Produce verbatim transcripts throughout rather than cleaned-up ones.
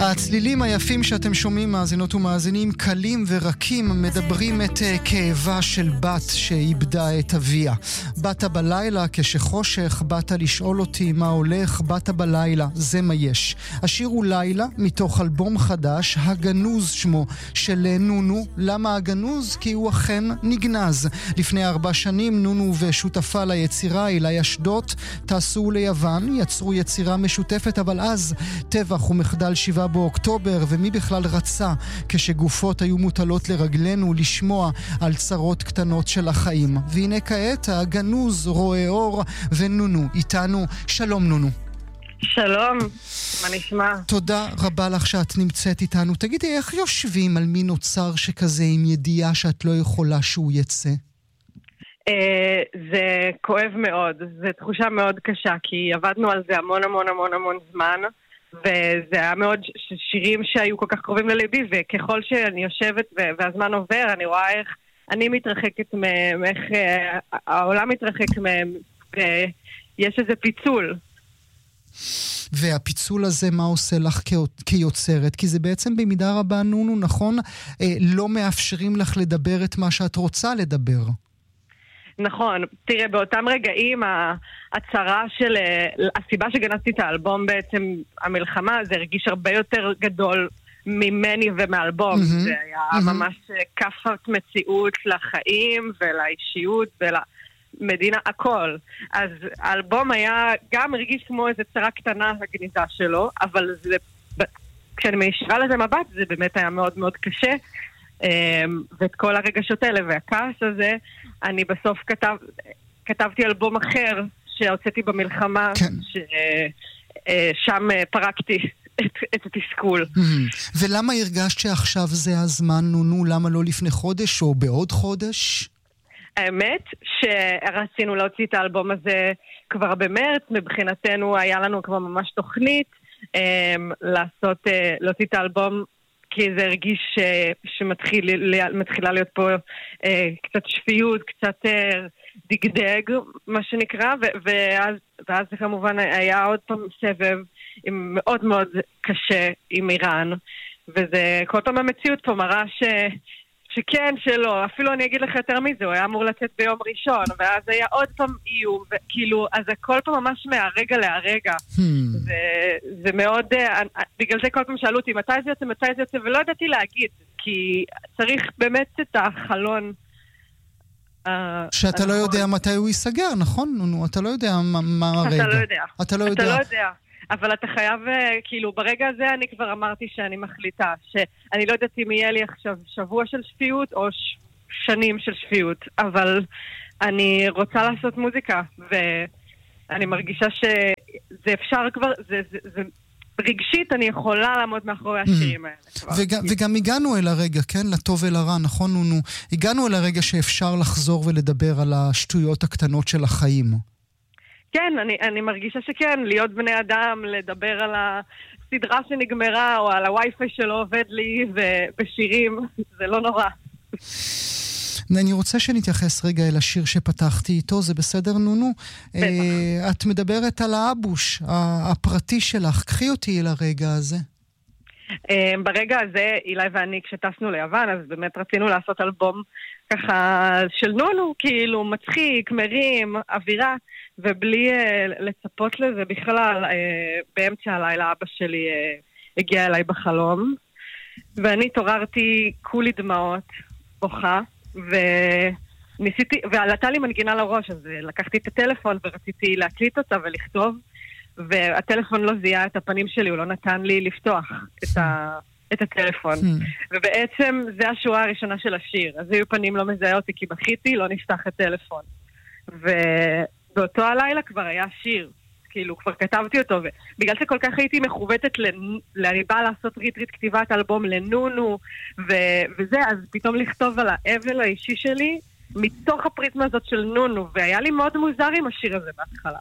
הצלילים היפים שאתם שומעים, מאזינות ומאזינים, קלים ורקים, מדברים את כאבה של בת שאיבדה את אביה. באת בלילה כשחושך, באת לשאול אותי מה הולך, באת בלילה, זה מה יש. השיר הוא לילה, מתוך אלבום חדש, הגנוז שמו, של נונו. למה הגנוז? כי הוא אכן נגנז. לפני ארבע שנים נונו ושותפה ליצירה, אילי אשדוד, טסו ליוון, יצרו יצירה משותפת, אבל אז טבח ומחדל שבעה באוקטובר, ומי בכלל רצה כשגופות היו מוטלות לרגלנו לשמוע על צרות קטנות של החיים. והנה כעת הגנוז רואה אור ונונו איתנו. שלום נונו. שלום, מה נשמע? תודה רבה לך שאת נמצאת איתנו. תגידי, איך יושבים על מין אוצר שכזה עם ידיעה שאת לא יכולה שהוא יצא? זה כואב מאוד, זה תחושה מאוד קשה, כי עבדנו על זה המון המון המון המון זמן, וזה היה מאוד שירים שהיו כל כך קרובים לליבי, וככל שאני יושבת והזמן עובר, אני רואה איך אני מתרחקת מהם, איך העולם מתרחק מהם, ויש איזה פיצול. והפיצול הזה מה עושה לך כיוצרת? כי זה בעצם במידה רבה נונו, נכון? לא מאפשרים לך לדבר את מה שאת רוצה לדבר. נכון, תראה, באותם רגעים ההצהרה של, הסיבה שגנזתי את האלבום בעצם, המלחמה, זה הרגיש הרבה יותר גדול ממני ומאלבום. Mm-hmm. זה היה mm-hmm. ממש כפת מציאות לחיים ולאישיות ולמדינה, הכל. אז האלבום היה גם הרגיש כמו איזו צרה קטנה הגניזה שלו, אבל זה, כשאני מישרה לזה מבט, זה באמת היה מאוד מאוד קשה. ואת כל הרגשות האלה והכעס הזה, אני בסוף כתב, כתבתי אלבום אחר שהוצאתי במלחמה, כן. ששם פרקתי את, את התסכול. ולמה הרגשת שעכשיו זה הזמן, נונו? למה לא לפני חודש או בעוד חודש? האמת שרצינו להוציא את האלבום הזה כבר במרץ, מבחינתנו היה לנו כבר ממש תוכנית לעשות, להוציא את האלבום, כי זה הרגיש שמתחילה להיות פה אה, קצת שפיות, קצת אה, דגדג, מה שנקרא, ו- ואז, ואז זה כמובן היה עוד פעם סבב עם מאוד מאוד קשה עם איראן, וזה כל פעם המציאות פה מראה ש... שכן, שלא, אפילו אני אגיד לך יותר מזה, הוא היה אמור לצאת ביום ראשון, ואז היה עוד פעם איום, וכאילו, אז זה כל פעם ממש מהרגע להרגע. Hmm. זה, זה מאוד, בגלל זה כל פעם שאלו אותי, מתי זה יוצא, מתי זה יוצא, ולא ידעתי להגיד, כי צריך באמת את החלון. שאתה לא יודע מתי הוא ייסגר, נכון? נו, אתה לא יודע מה הרגע. אתה לא יודע. אתה לא יודע. אתה לא יודע. אבל אתה חייב, כאילו, ברגע הזה אני כבר אמרתי שאני מחליטה, שאני לא יודעת אם יהיה לי עכשיו שבוע של שפיות או ש... שנים של שפיות, אבל אני רוצה לעשות מוזיקה, ואני מרגישה שזה אפשר כבר, זה, זה, זה, רגשית אני יכולה לעמוד מאחורי השירים האלה. וגם, וגם הגענו אל הרגע, כן? לטוב ולרע, נכון? נו, הגענו אל הרגע שאפשר לחזור ולדבר על השטויות הקטנות של החיים. כן, אני, אני מרגישה שכן, להיות בני אדם, לדבר על הסדרה שנגמרה, או על הווי-פיי שלא עובד לי, ובשירים, זה לא נורא. אני רוצה שנתייחס רגע אל השיר שפתחתי איתו, זה בסדר נונו? בטח. את מדברת על האבוש, הפרטי שלך, קחי אותי אל הרגע הזה. ברגע הזה, אילי ואני, כשטסנו ליוון, אז באמת רצינו לעשות אלבום ככה של נונו, כאילו מצחיק, מרים, אווירה, ובלי uh, לצפות לזה בכלל, uh, באמצע הלילה אבא שלי uh, הגיע אליי בחלום, ואני התעוררתי כולי דמעות, בוכה, וניסיתי, ועלתה לי מנגינה לראש, אז uh, לקחתי את הטלפון ורציתי להקליט אותה ולכתוב, והטלפון לא זיהה את הפנים שלי, הוא לא נתן לי לפתוח את, ה, את הטלפון. ובעצם זה השורה הראשונה של השיר. אז היו פנים לא מזהה אותי, כי בכיתי, לא נפתח את טלפון. ובאותו הלילה כבר היה שיר. כאילו, כבר כתבתי אותו. ובגלל שכל כך הייתי מכוותת, אני באה לעשות ריטריט כתיבת אלבום לנונו, ו- וזה, אז פתאום לכתוב על האבל האישי שלי, מתוך הפריזמה הזאת של נונו. והיה לי מאוד מוזר עם השיר הזה בהתחלה.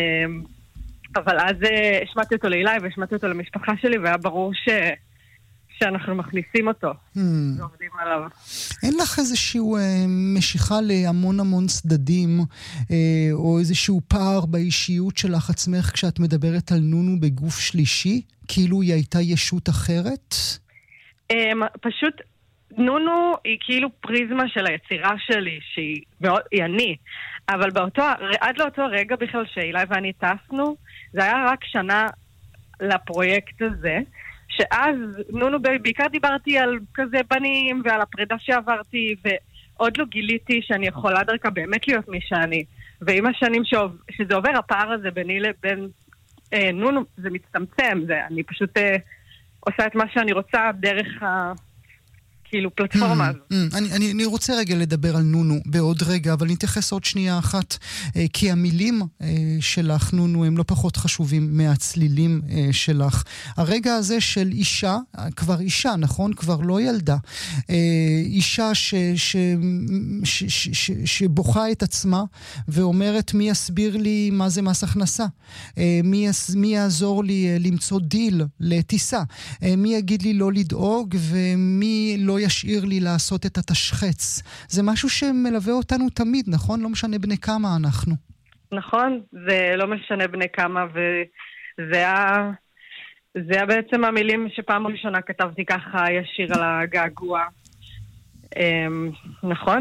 אבל אז השמעתי אותו לאילי והשמעתי אותו למשפחה שלי, והיה ברור ש... שאנחנו מכניסים אותו. Hmm. ועובדים עליו. אין לך איזשהו אה, משיכה להמון המון צדדים, אה, או איזשהו פער באישיות שלך עצמך כשאת מדברת על נונו בגוף שלישי? כאילו היא הייתה ישות אחרת? אה, פשוט... נונו היא כאילו פריזמה של היצירה שלי, שהיא מאוד, היא אני. אבל באותו, עד לאותו רגע בכלל שאילי ואני טסנו, זה היה רק שנה לפרויקט הזה, שאז נונו בעיקר דיברתי על כזה בנים ועל הפרידה שעברתי, ועוד לא גיליתי שאני יכולה דרכה באמת להיות מי שאני. ועם השנים שעוב, שזה עובר הפער הזה ביני לבין אה, נונו, זה מצטמצם, זה, אני פשוט אה, עושה את מה שאני רוצה דרך ה... כאילו פלטפורמה הזאת. אני, אני, אני רוצה רגע לדבר על נונו בעוד רגע, אבל נתייחס עוד שנייה אחת, כי המילים שלך, נונו, הם לא פחות חשובים מהצלילים שלך. הרגע הזה של אישה, כבר אישה, נכון? כבר לא ילדה. אישה ש, ש, ש, ש, ש, שבוכה את עצמה ואומרת, מי יסביר לי מה זה מס הכנסה? מי, מי יעזור לי למצוא דיל לטיסה? מי יגיד לי לא לדאוג ומי לא ישאיר לי לעשות את התשחץ. זה משהו שמלווה אותנו תמיד, נכון? לא משנה בני כמה אנחנו. נכון, זה לא משנה בני כמה, וזה היה, זה היה בעצם המילים שפעם ראשונה כתבתי ככה ישיר על הגעגוע. נכון?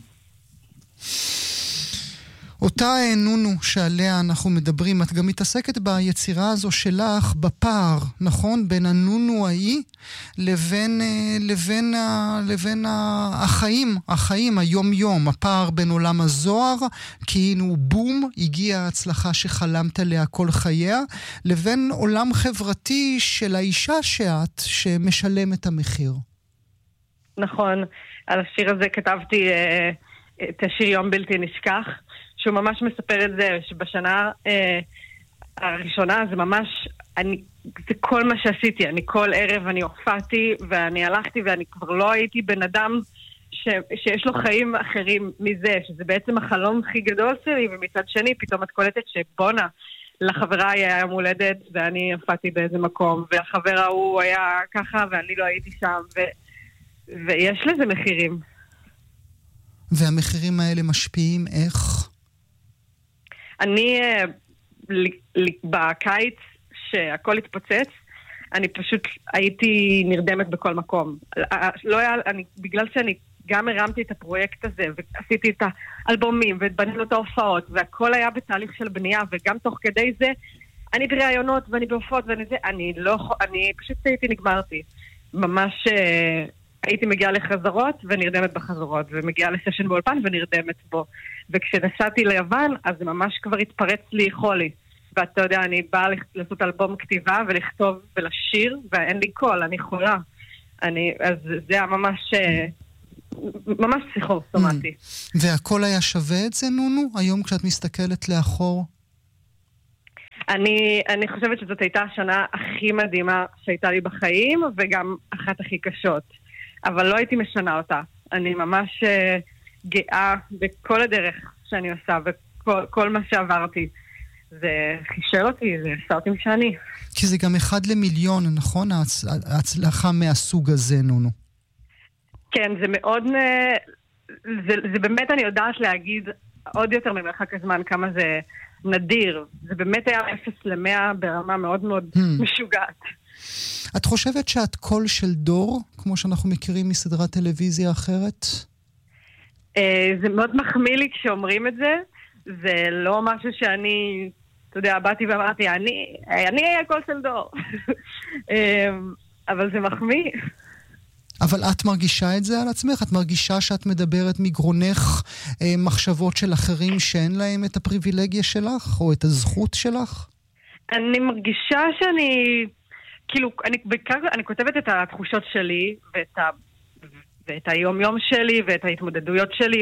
אותה נונו שעליה אנחנו מדברים, את גם מתעסקת ביצירה הזו שלך בפער, נכון? בין הנונו ההיא לבין, לבין, לבין החיים, החיים, היום-יום, הפער בין עולם הזוהר, כאילו בום, הגיעה ההצלחה שחלמת עליה כל חייה, לבין עולם חברתי של האישה שאת, שמשלם את המחיר. נכון, על השיר הזה כתבתי את השיר יום בלתי נשכח, שהוא ממש מספר את זה, שבשנה אה, הראשונה זה ממש, אני, זה כל מה שעשיתי, אני כל ערב אני הופעתי ואני הלכתי ואני כבר לא הייתי בן אדם ש, שיש לו חיים אחרים מזה, שזה בעצם החלום הכי גדול שלי, ומצד שני פתאום את קולטת שבונה, לחברה היה יום הולדת ואני הופעתי באיזה מקום, והחבר ההוא היה ככה ואני לא הייתי שם, ו, ויש לזה מחירים. והמחירים האלה משפיעים איך? אני, בקיץ שהכל התפוצץ, אני פשוט הייתי נרדמת בכל מקום. לא היה, אני, בגלל שאני גם הרמתי את הפרויקט הזה, ועשיתי את האלבומים, ובנינו את ההופעות, והכל היה בתהליך של בנייה, וגם תוך כדי זה, אני ברעיונות, ואני בהופעות, ואני זה, אני לא, אני פשוט הייתי נגמרתי. ממש הייתי מגיעה לחזרות, ונרדמת בחזרות, ומגיעה לסשן באולפן, ונרדמת בו. וכשנסעתי ליוון, אז זה ממש כבר התפרץ לי חולי. ואתה יודע, אני באה לעשות אלבום כתיבה, ולכתוב ולשיר, ואין לי קול, אני חולה. אני, אז זה היה ממש, ממש פסיכוסומטי. והכל היה שווה את זה, נונו? היום כשאת מסתכלת לאחור? אני, אני חושבת שזאת הייתה השנה הכי מדהימה שהייתה לי בחיים, וגם אחת הכי קשות. אבל לא הייתי משנה אותה. אני ממש uh, גאה בכל הדרך שאני עושה, וכל כל מה שעברתי. זה חישר אותי, זה עשה אותי משעני. כי זה גם אחד למיליון, נכון? ההצ... ההצלחה מהסוג הזה, נונו. כן, זה מאוד... זה, זה באמת, אני יודעת להגיד עוד יותר ממרחק הזמן כמה זה נדיר. זה באמת היה אפס למאה ברמה מאוד מאוד hmm. משוגעת. את חושבת שאת קול של דור, כמו שאנחנו מכירים מסדרת טלוויזיה אחרת? זה מאוד מחמיא לי כשאומרים את זה. זה לא משהו שאני, אתה יודע, באתי ואמרתי, אני, אני אהיה קול של דור. אבל זה מחמיא. אבל את מרגישה את זה על עצמך? את מרגישה שאת מדברת מגרונך מחשבות של אחרים שאין להם את הפריבילגיה שלך, או את הזכות שלך? אני מרגישה שאני... כאילו, אני, בעיקר, אני כותבת את התחושות שלי, ואת, ה, ואת היום-יום שלי, ואת ההתמודדויות שלי,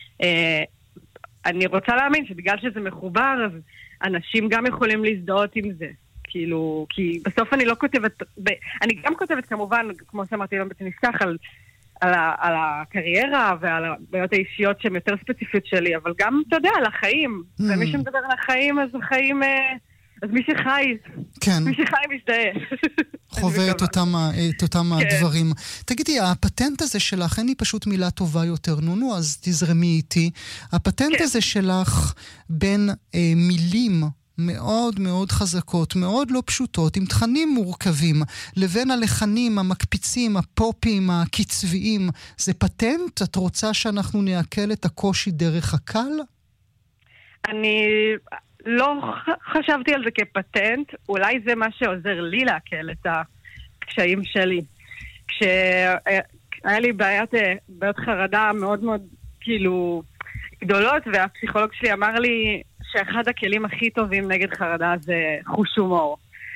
ואני רוצה להאמין שבגלל שזה מחובר, אז אנשים גם יכולים להזדהות עם זה. כאילו, כי בסוף אני לא כותבת, ב, אני גם כותבת כמובן, כמו שאמרתי היום בתנסח, על, על, ה, על הקריירה ועל הבעיות האישיות שהן יותר ספציפיות שלי, אבל גם, אתה יודע, על החיים. Mm. ומי שמדבר על החיים, אז החיים... אז מי שחי, כן. מי שחי מזדהה. חווה את אותם, את אותם כן. הדברים. תגידי, הפטנט הזה שלך, אין לי פשוט מילה טובה יותר, נונו, אז תזרמי איתי. הפטנט כן. הזה שלך בין אה, מילים מאוד מאוד חזקות, מאוד לא פשוטות, עם תכנים מורכבים, לבין הלחנים, המקפיצים, הפופים, הקצביים, זה פטנט? את רוצה שאנחנו נעכל את הקושי דרך הקל? אני לא חשבתי על זה כפטנט, אולי זה מה שעוזר לי לעכל את הקשיים שלי. כשהיה לי בעיית, בעיות חרדה מאוד מאוד כאילו גדולות, והפסיכולוג שלי אמר לי שאחד הכלים הכי טובים נגד חרדה זה חוש הומור.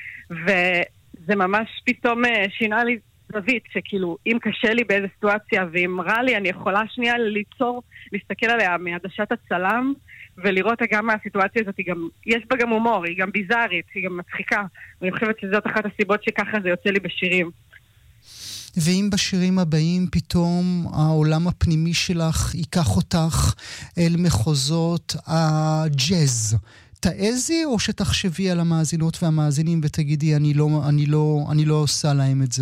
וזה ממש פתאום שינה לי זווית, שכאילו אם קשה לי באיזו סיטואציה ואם רע לי, אני יכולה שנייה ליצור, להסתכל עליה מעדשת הצלם, ולראות גם מהסיטואציה הזאת, גם, יש בה גם הומור, היא גם ביזארית, היא גם מצחיקה. ואני חושבת שזאת אחת הסיבות שככה זה יוצא לי בשירים. ואם בשירים הבאים פתאום העולם הפנימי שלך ייקח אותך אל מחוזות הג'אז, תעזי או שתחשבי על המאזינות והמאזינים ותגידי אני לא, אני לא, אני לא עושה להם את זה?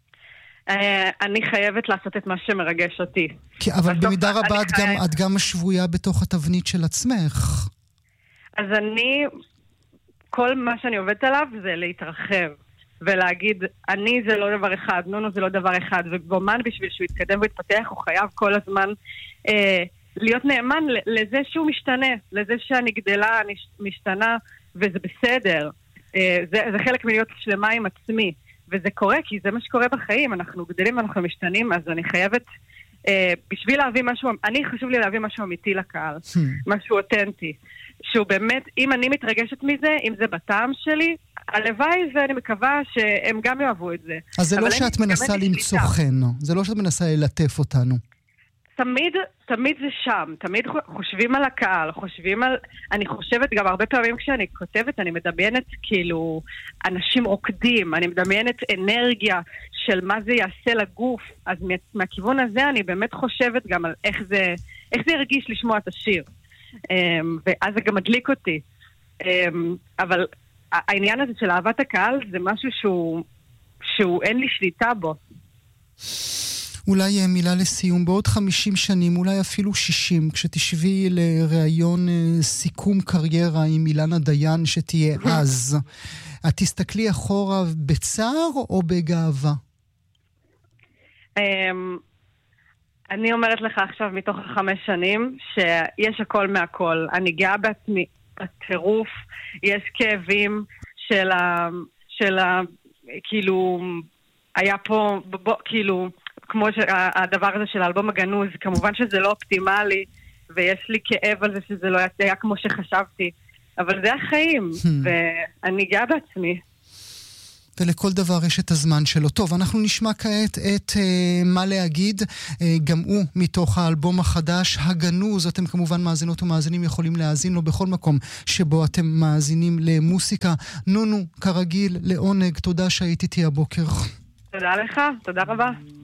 אני חייבת לעשות את מה שמרגש אותי. אבל במידה רבה את גם, את גם שבויה בתוך התבנית של עצמך. אז אני, כל מה שאני עובדת עליו זה להתרחב. ולהגיד, אני זה לא דבר אחד, נונו זה לא דבר אחד, ובומן בשביל שהוא יתקדם ויתפתח, הוא חייב כל הזמן אה, להיות נאמן לזה שהוא משתנה, לזה שאני גדלה, אני משתנה, וזה בסדר. אה, זה, זה חלק מלהיות שלמה עם עצמי, וזה קורה, כי זה מה שקורה בחיים, אנחנו גדלים ואנחנו משתנים, אז אני חייבת, אה, בשביל להביא משהו, אני חשוב לי להביא משהו אמיתי לקהל, משהו אותנטי, שהוא באמת, אם אני מתרגשת מזה, אם זה בטעם שלי, הלוואי ואני מקווה שהם גם יאהבו את זה. אז זה לא שאת מנסה למצוא חן, זה לא שאת מנסה ללטף אותנו. תמיד, תמיד זה שם, תמיד חושבים על הקהל, חושבים על, אני חושבת גם הרבה פעמים כשאני כותבת, אני מדמיינת כאילו אנשים רוקדים, אני מדמיינת אנרגיה של מה זה יעשה לגוף, אז מהכיוון הזה אני באמת חושבת גם על איך זה, איך זה ירגיש לשמוע את השיר. ואז זה גם מדליק אותי. אבל העניין הזה של אהבת הקהל זה משהו שהוא, שהוא אין לי שליטה בו. אולי מילה לסיום, בעוד חמישים שנים, אולי אפילו שישים, כשתשבי לראיון סיכום קריירה עם אילנה דיין שתהיה אז, את תסתכלי אחורה בצער או בגאווה? אני אומרת לך עכשיו מתוך החמש שנים שיש הכל מהכל. אני גאה בעצמי, הטירוף, יש כאבים של ה... של ה... כאילו, היה פה, בו, כאילו, כמו שהדבר הזה של האלבום הגנוז, כמובן שזה לא אופטימלי, ויש לי כאב על זה שזה לא היה כמו שחשבתי, אבל זה החיים, ואני גאה בעצמי. ולכל דבר יש את הזמן שלו. טוב, אנחנו נשמע כעת את אה, מה להגיד, אה, גם הוא מתוך האלבום החדש, הגנוז. אתם כמובן מאזינות ומאזינים יכולים להאזין לו בכל מקום שבו אתם מאזינים למוסיקה. נונו, כרגיל, לעונג, תודה שהיית איתי הבוקר. תודה לך, תודה רבה.